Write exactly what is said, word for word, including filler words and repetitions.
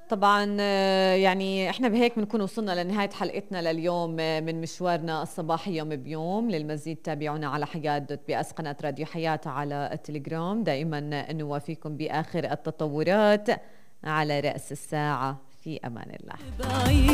طبعا آه، يعني احنا بهيك بنكون وصلنا لنهاية حلقتنا لليوم آه، من مشوارنا الصباحي يوم بيوم. للمزيد تابعونا على حياة دوت بي اس قناة راديو حياة على التليجرام. دائما نوافيكم بآخر التطورات على رأس الساعة. في أمان الله.